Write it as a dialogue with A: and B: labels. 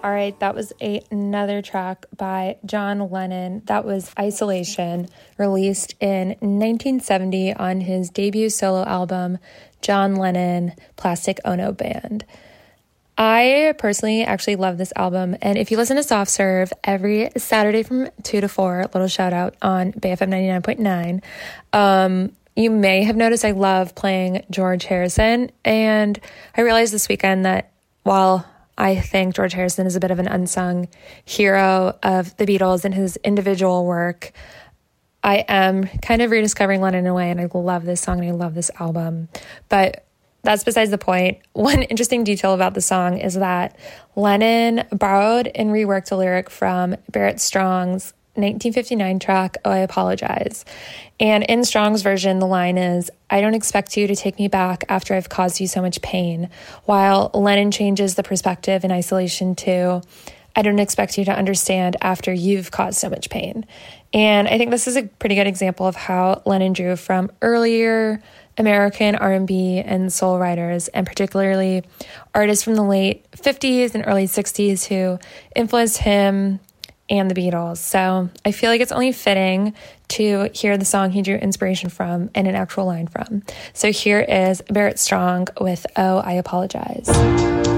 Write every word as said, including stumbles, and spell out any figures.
A: All right, that was a, another track by John Lennon. That was Isolation, released in nineteen seventy on his debut solo album, John Lennon, Plastic Ono Band. I personally actually love this album, and if you listen to Soft Serve every Saturday from two to four, little shout out on B F M ninety-nine point nine, um, you may have noticed I love playing George Harrison, and I realized this weekend that while I think George Harrison is a bit of an unsung hero of the Beatles and his individual work, I am kind of rediscovering Lennon in a way, and I love this song and I love this album. But that's besides the point. One interesting detail about the song is that Lennon borrowed and reworked a lyric from Barrett Strong's nineteen fifty-nine track, Oh, I Apologize. And in Strong's version, the line is, I don't expect you to take me back after I've caused you so much pain, while Lennon changes the perspective in Isolation to, I don't expect you to understand after you've caused so much pain. And I think this is a pretty good example of how Lennon drew from earlier American R and B and soul writers, and particularly artists from the late fifties and early sixties who influenced him and the Beatles. So I feel like it's only fitting to hear the song he drew inspiration from and an actual line from. So here is Barrett Strong with Oh, I Apologize.